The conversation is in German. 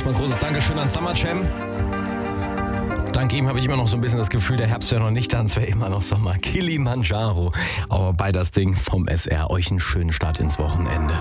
erstmal ein großes Dankeschön an Summer Jam. Dank ihm habe ich immer noch so ein bisschen das Gefühl, der Herbst wäre noch nicht da, und es wäre immer noch Sommer. Kilimanjaro. Aber bei das Ding vom SR. Euch einen schönen Start ins Wochenende.